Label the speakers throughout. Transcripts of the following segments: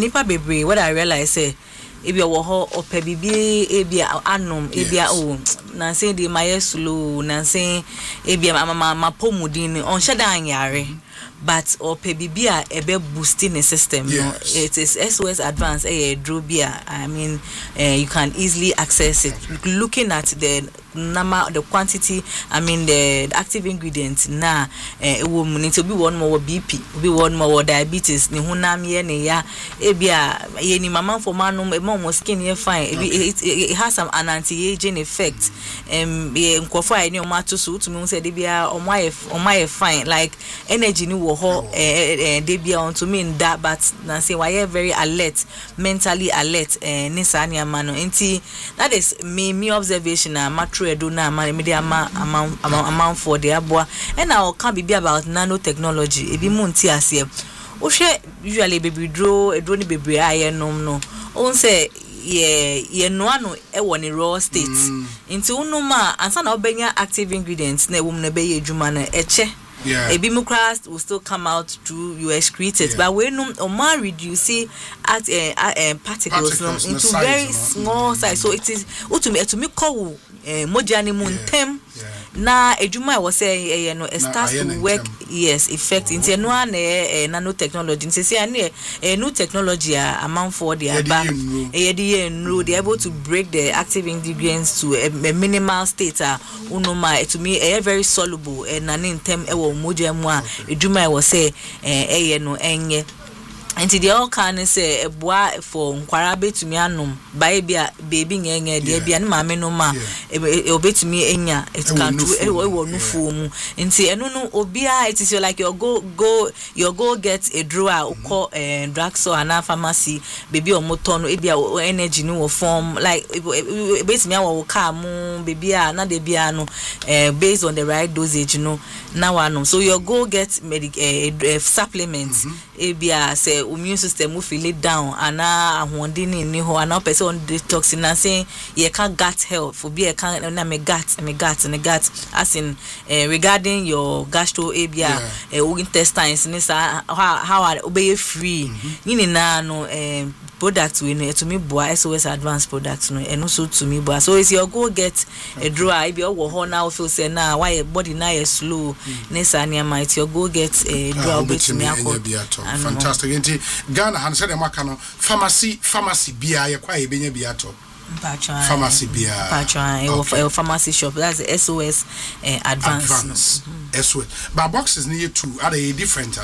Speaker 1: nipa bebre what I realize say ebia wo ho opebibi ebia anom ebia o na say the my slow na say ebia ma pomudin on shedan yare but opebibi a ebe boosting the system no it is SOS Advance drobia I mean you can easily access it looking at the number the quantity I mean the active ingredients na it will need to be one more BP be one more diabetes ni hunam ye ne ya ebia ye ni mama for manum mom skin ye fine it has some anti-aging effect nkofo ai ni o mato so to me say de bia o my fine like energy ni wo ho de bia on to mean that but na say why very alert mentally alert ni sa ni amano enti that is me observation na matro edo na media amount for the aboa and I can be about nanotechnology ebi munti ase o hwe usually baby draw edro ni bebre aye no on say ye no ano e woni raw state into unuma ansa na obenya active ingredients na ewum na be ye adwuma na eche ebi mukras will still come out through you excrete it but when or reduce at particles into very small size so it is to me call mojani muntem na ejuma was say no start to work effect into no nanotechnology say new technology amount for the aba they able to break the active ingredients to a minimal state unoma to me very soluble and nantem mojemu ejuma was say no enye Enti the all can say a boy for nkwara betumi anum baby nyenye de bia ne maame no ma e betumi enya it can do e wo no fomu enti eno no obia it is like your go get a drawer call drugstore and pharmacy baby o moto no e bia energy no wo form like betumi awo car mu baby na de bia no based on the right dosage no now anum so your go get supplements e bia say immune system will feel it down and ahondini ni ho and person detox na say you can gut health for be can na me gut as in regarding your gastro abia intestines ni how obey free ni na no product we no to me boy SOS Advance product no and also to me boy so is your go get a drawer if you wo now feel say now why your body now is slow nesa near might your go get a drawer bet me
Speaker 2: fantastic Ghana han said makano pharmacy bia ye kwa ebenya biato pharmacy bia
Speaker 1: pharmacy shop that's the SOS Advance
Speaker 2: SOS but boxes near two are they different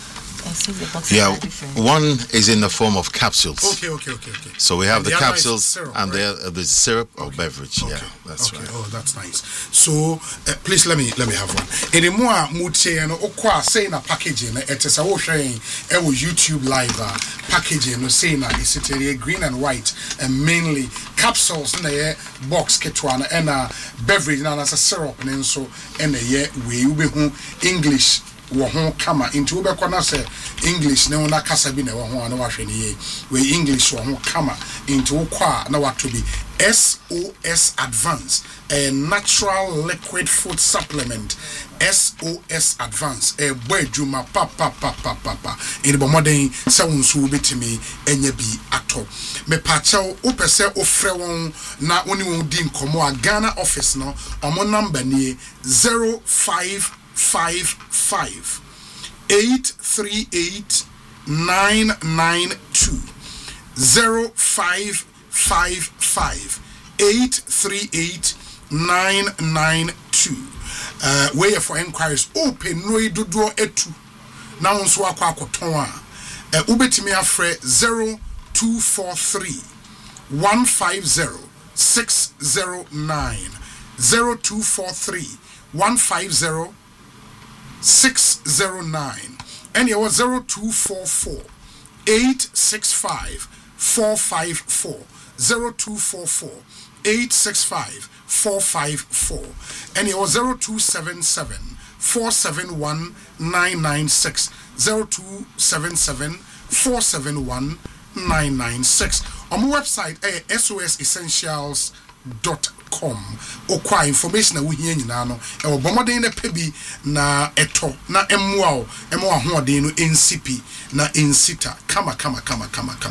Speaker 3: one is in the form of capsules.
Speaker 2: Okay.
Speaker 3: So we have the capsules syrup, and the syrup or beverage.
Speaker 2: Okay.
Speaker 3: Yeah, that's right.
Speaker 2: Oh, that's nice. So please let me have one. Any more muche and okwa say na packaging it is a sharing YouTube live packaging no say na is it green and white and mainly capsules in the box ketwana and beverage na as a syrup and so and we ube English wo ho kama into ubekwa na say English na una kasa bi na wo ho na wahwe ne ye we English wo ho kama into kwa na wato bi SOS Advance a natural liquid food supplement SOS Advance a boy juma papa in the modern sounds will be to me enya bi ato me pacho opese ofre won na oni won din komo a Ghana office no omo number ni 0555 838 992 0555 838 992 where for inquiries open no dodo etu na wonso akwa akoton a ubetimi afre 0243 150 609 0243 150 609 and it was 0244 865 454 0244 865 454 and it was 0277 471 996 0277 471 996 on my website sosessentials.com okwa information na wo hia nyina no e wo bomoden na pebi na eto na emwa ho oden no NCP na insita kama